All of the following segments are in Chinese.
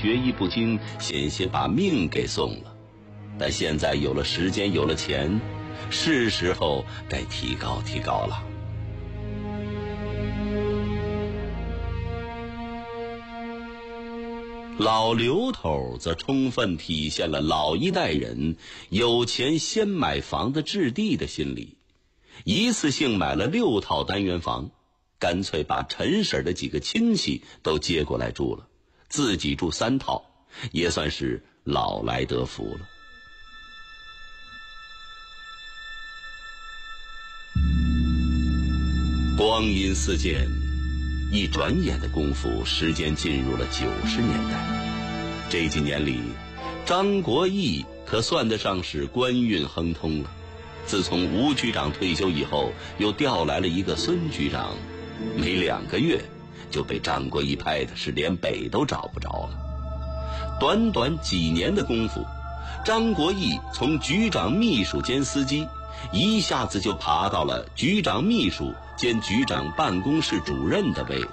学艺不精，险些把命给送了。但现在有了时间，有了钱，是时候该提高提高了。老刘头则充分体现了老一代人有钱先买房子置地的心理，一次性买了6套单元房，干脆把陈婶的几个亲戚都接过来住了，自己住3套，也算是老来得福了。光阴似箭，一转眼的功夫，时间进入了90年代。这几年里，张国义可算得上是官运亨通了。自从吴局长退休以后，又调来了一个孙局长，没2个月就被张国义拍的是连北都找不着了。短短几年的功夫，张国义从局长秘书兼司机一下子就爬到了局长秘书兼局长办公室主任的位子。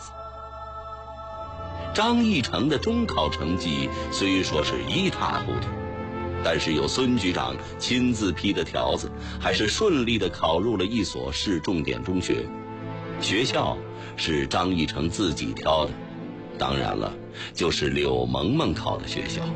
张义成的中考成绩虽说是一塌糊涂，但是有孙局长亲自批的条子，还是顺利的考入了一所市重点中学。学校是张义成自己挑的，当然了，就是柳萌萌考的学校。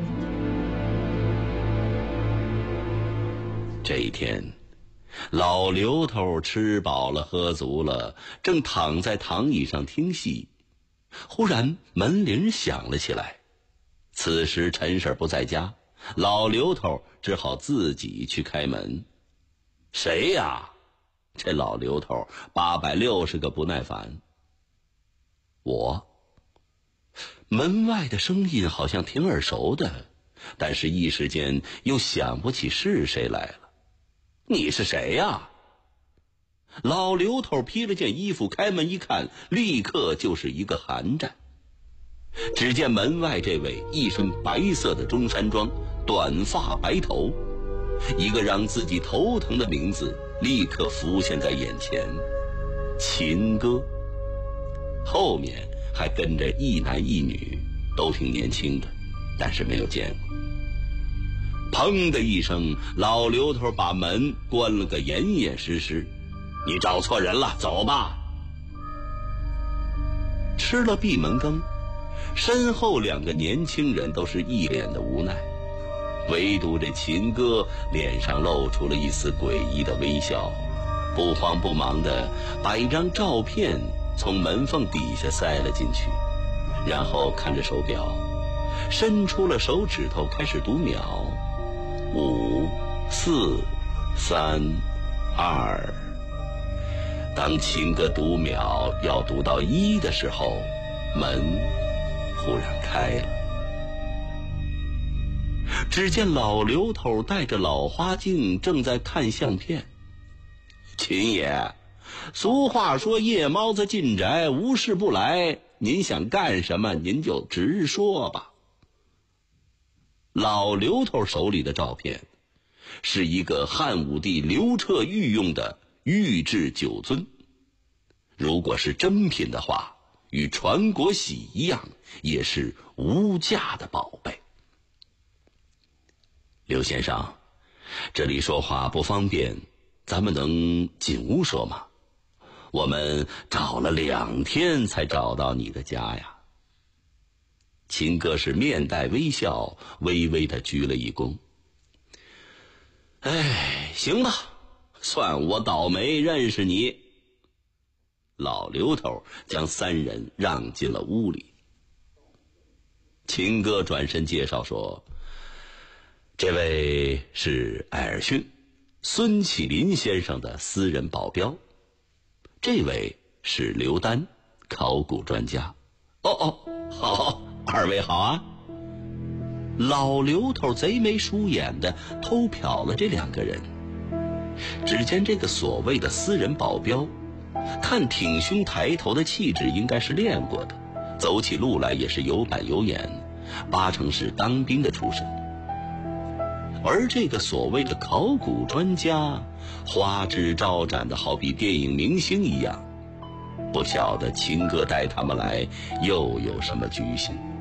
这一天，老刘头吃饱了喝足了，正躺在躺椅上听戏，忽然门铃响了起来。此时陈婶不在家，老刘头只好自己去开门。谁呀？这老刘头860个不耐烦。我。门外的声音好像挺耳熟的，但是一时间又想不起是谁来了。你是谁呀？老刘头披了件衣服，开门一看，立刻就是一个寒战。只见门外这位一身白色的中山装，短发白头，一个让自己头疼的名字立刻浮现在眼前，秦哥。后面还跟着一男一女，都挺年轻的，但是没有见过。砰的一声，老刘头把门关了个严严实实。你找错人了，走吧。吃了闭门羹，身后2个年轻人都是一脸的无奈，唯独这秦哥脸上露出了一丝诡异的微笑，不慌不忙地把一张照片从门缝底下塞了进去，然后看着手表，伸出了手指头开始读秒。5、4、3、2。当秦哥读秒要读到1的时候，门忽然开了。只见老刘头戴着老花镜，正在看相片。秦爷，俗话说夜猫子进宅，无事不来，您想干什么您就直说吧。老刘头手里的照片是一个汉武帝刘彻御用的御制酒樽，如果是真品的话，与传国玺一样，也是无价的宝贝。刘先生，这里说话不方便，咱们能进屋说吗？我们找了2天才找到你的家呀。秦哥是面带微笑，微微地鞠了一躬。行吧，算我倒霉认识你。老刘头将3人让进了屋里。秦哥转身介绍说，这位是艾尔逊，孙启林先生的私人保镖。这位是刘丹，考古专家。好，2位好啊。老刘头贼眉鼠眼的偷瞟了这2个人。只见这个所谓的私人保镖，看挺胸抬头的气质应该是练过的，走起路来也是有板有眼，8成是当兵的出身。而这个所谓的考古专家，花枝招展的好比电影明星一样，不晓得秦哥带他们来又有什么居心。